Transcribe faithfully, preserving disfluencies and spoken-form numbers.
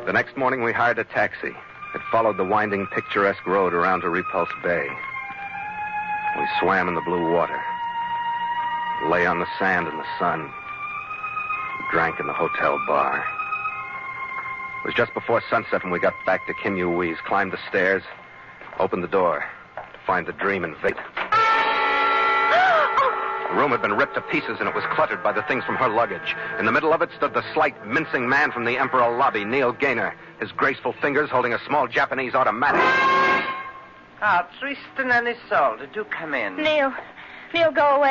The next morning, we hired a taxi. It followed the winding, picturesque road around to Repulse Bay. We swam in the blue water, lay on the sand in the sun, drank in the hotel bar. It was just before sunset when we got back to Kim Yu-Wee's, climbed the stairs, opened the door to find the dream invade. The room had been ripped to pieces, and it was cluttered by the things from her luggage. In the middle of it stood the slight, mincing man from the Emperor lobby, Neil Gaynor, his graceful fingers holding a small Japanese automatic. Ah, Tristan and Isolde, do come in. Neil. Neil, go away.